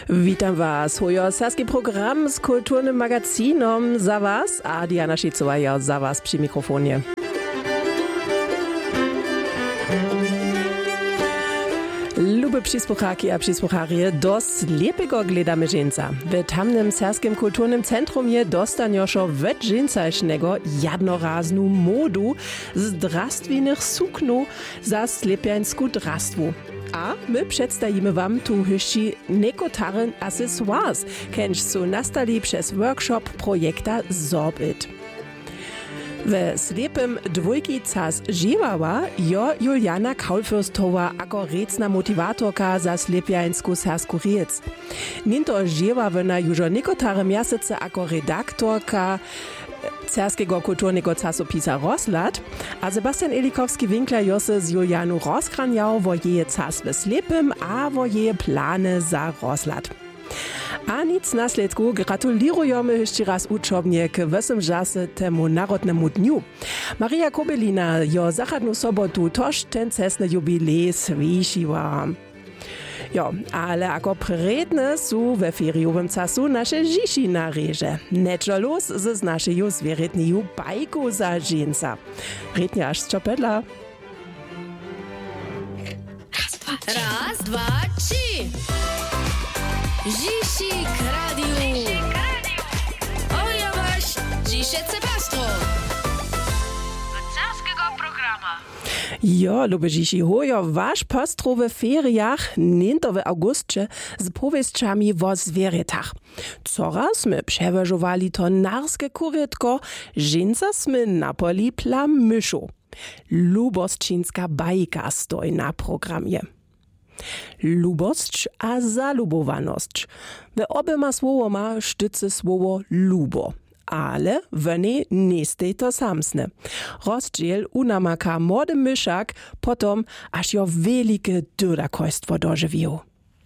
Witam Was. Hojo sarski program z kulturnym magazinom za Was, a Diana Schizowa za Was przy mikrofonie. Lube przysłuchaki a przysłucharie, dost lepego gledamy dżinsa. W tamnym serskim kulturnym centrum je dostanjoszo wet dżinsaśnego jednoraznu modu z drastwinych suknu za slepiańsku drastwu. A my przedstawimy Wam tu jeszcze niekotare accessoires, kenž su nastali przez workshop projekta Sorbit. W slepym dwójki cas žiewała jo Juliana Kaulfürstowa ako recna motivatorka za slepiańsku sersku riec. Ninto žiewawena južo niekotare miasece ako redaktorka Cerskiego kulturnego czasopisa Roslat, a Sebastian Elikowski-Winkler jose z Julianu rozkranjał wo jeje cas w slepym, a wo jeje plany za Roslat. A nic nasledku gratulirujemy jeszcze raz uczobnie k 80. Narodnemu dniu. Maria Kobelina jo zachadnu sobotu toż ten cesny jubilej svišiła. Jo, ale ako predne su we feriowym casu nasze žiši na reže. Nečo los z našeju zvieretniju bajku za dżinsa. Rednie aż z Čopedla. Raz, dwa, trzy. Žiši k radiu. Oja vaš, Žišece pastro. Carskiego programa. Jo, lube žiši, hojo waš pastro w feriach, ninto w augustče, z powieściami wo zwieretach. Coraz my przeważowali to narskie kurytko, dżinsa smy napoli pla myszu. Lubosčinska bajka stoi na programie. Lubosć a zalubowanosć. We obema słowoma sztyce słowo lubo. Ale wene nie stej to samsne. Rozdziel unamaka młody myszak, potom aż jo wielkie dyrrakojstwo dożywił.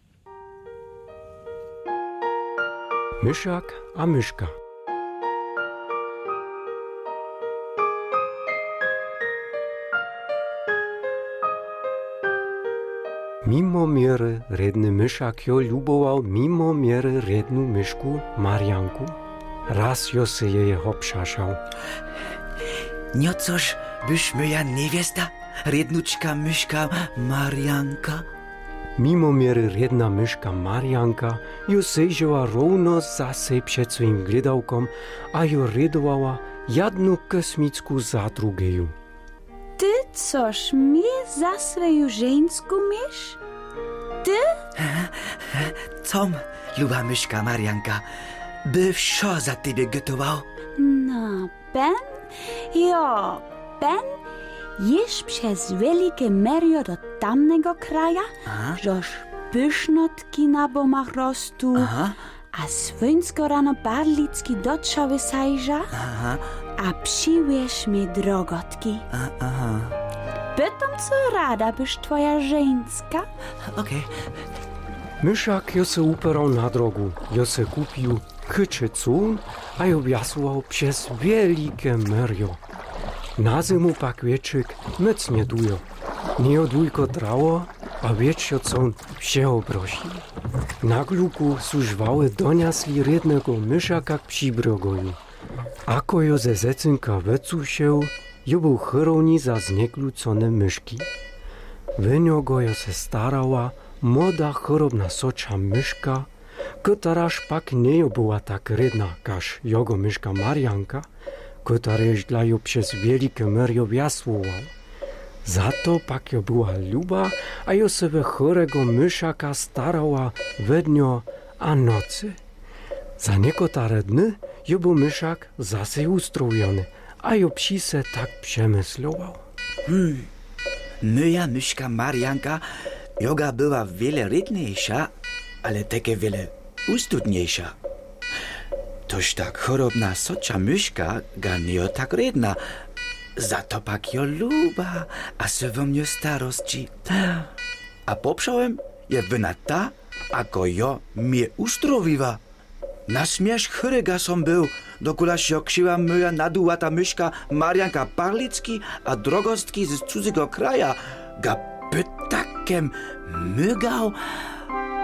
Myszak a myszka. Mimo miery redny myszak jo lubował mimo miery rednu myszku Marianku. Raz jo se jeje obszaszał. No coż, byś moja niewiesta, rednuczka myszka Marianka? Mimo miery redna myszka Marianka jo sejrzała równo zase przed swoim glidałkom, a jo redowała jedną kosmicką za drugiej. Ty coż mnie za swoją żeńską mysz? Ty? Com, luba myszka Marianka, by wsio za tebe gotował? No, Ben? Jo, Ben, jesz przez wielkie merio do tamnego kraja, żoż pysznotki na bomach rostu, a swynsko rano barlicki do czoły sajża, a przywiesz mi drogotki. Pytam, co rada byś twoja żeńska? Okej. Myszak jo se uperał na drogu, jo se kupił kyczycu, a jo wiasłował przez wielkie merio. Na zimu pak wieczyk myc nie dujo. Nie odwójko trało, a wieczio co wsieho prosi. Na gluku su żwały doniasli rednego myszaka k przybrogoju. Ako jo ze zecynka wycusiał, jo był chorowni za znieklucone myszki. Wyniogo jo se starała młoda chorobna socza myszka, któraż pak nie była tak redna, każ jego myszka Marianka, któraż dla jo przez wielkie merio wiasłował. Za to pak jo była luba, a jo se we chorego myszaka starała we dnio a nocy. Za niekotare dny jo był myszak zase ustrojony, a jo psi se tak przemyslował. Moja myszka Marianka, joga była wiele redniejsza, ale takie wiele ustudniejsza. Toż tak chorobna socza myszka ga nie tak redna, za to pak jo luba, a se wo mnie starości. A poprzałem je wyna ta, ako jo mnie ustrowiła. Na śmiesz chryga som był, dokulaż jo krzywa moja nadułata myszka Marianka Parlicki a drogostki z cudzego kraja ga pytakiem mygał,